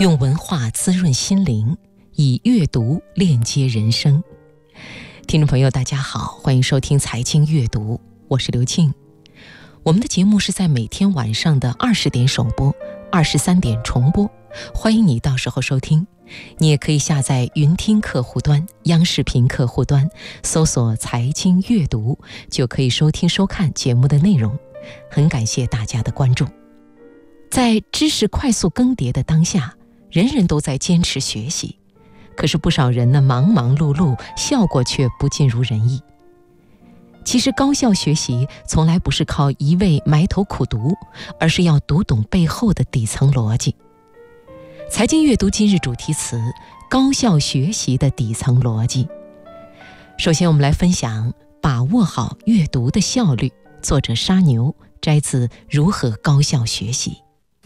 用文化滋润心灵，以阅读链接人生。听众朋友大家好，欢迎收听财经阅读，我是刘庆。我们的节目是在每天晚上的20点首播，23点重播，欢迎你到时候收听。你也可以下载云听客户端、央视频客户端，搜索财经阅读，就可以收听收看节目的内容。很感谢大家的关注。在知识快速更迭的当下，人人都在坚持学习，可是不少人呢忙忙碌碌，效果却不尽如人意。其实高效学习从来不是靠一味埋头苦读，而是要读懂背后的底层逻辑。财经阅读今日主题词：高效学习的底层逻辑。首先我们来分享把握好阅读的效率，作者沙牛，摘自《如何高效学习》。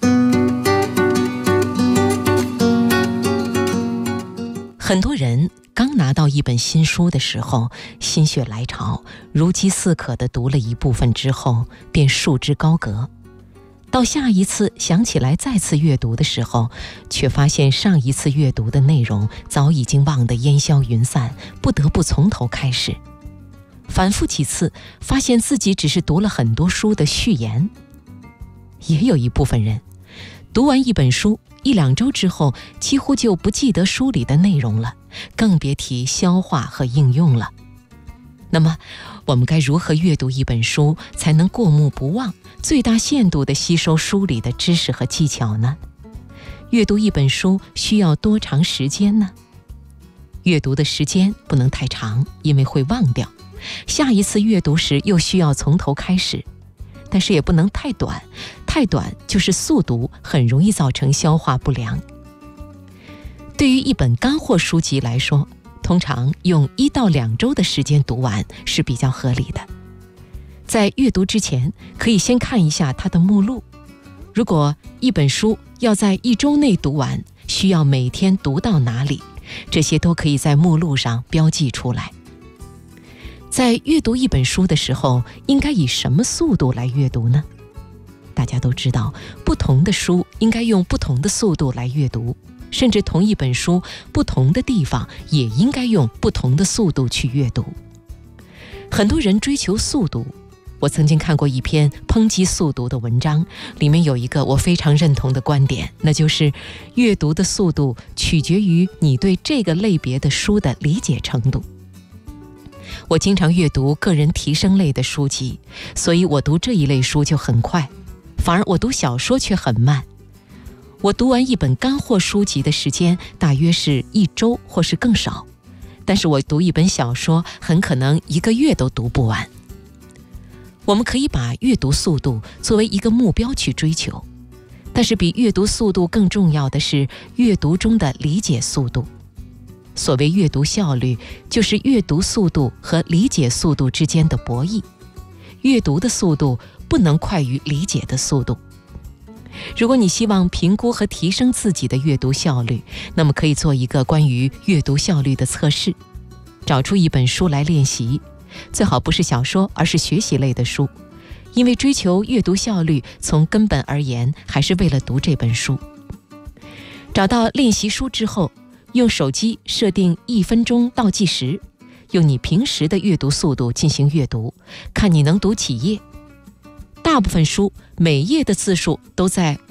很多人刚拿到一本新书的时候，心血来潮，如饥似渴地读了一部分之后，便束之高阁。到下一次想起来再次阅读的时候，却发现上一次阅读的内容早已经忘得烟消云散，不得不从头开始。反复几次，发现自己只是读了很多书的序言。也有一部分人，读完一本书1-2周之后，几乎就不记得书里的内容了，更别提消化和应用了。那么，我们该如何阅读一本书，才能过目不忘，最大限度地吸收书里的知识和技巧呢？阅读一本书需要多长时间呢？阅读的时间不能太长，因为会忘掉。下一次阅读时又需要从头开始，但是也不能太短，太短就是速读，很容易造成消化不良。对于一本干货书籍来说，通常用1到2周的时间读完是比较合理的。在阅读之前，可以先看一下它的目录。如果一本书要在1周内读完，需要每天读到哪里，这些都可以在目录上标记出来。在阅读一本书的时候，应该以什么速度来阅读呢？大家都知道，不同的书应该用不同的速度来阅读，甚至同一本书，不同的地方也应该用不同的速度去阅读。很多人追求速读，我曾经看过一篇抨击速读的文章，里面有一个我非常认同的观点，那就是阅读的速度取决于你对这个类别的书的理解程度。我经常阅读个人提升类的书籍，所以我读这一类书就很快，反而我读小说却很慢。我读完一本干货书籍的时间大约是1周或是更少，但是我读一本小说很可能1个月都读不完。我们可以把阅读速度作为一个目标去追求，但是比阅读速度更重要的是阅读中的理解速度。所谓阅读效率，就是阅读速度和理解速度之间的博弈。阅读的速度不能快于理解的速度。如果你希望评估和提升自己的阅读效率，那么可以做一个关于阅读效率的测试，找出一本书来练习，最好不是小说，而是学习类的书，因为追求阅读效率，从根本而言，还是为了读这本书。找到练习书之后，用手机设定1分钟倒计时，用你平时的阅读速度进行阅读，看你能读几页。大部分书每页的字数都在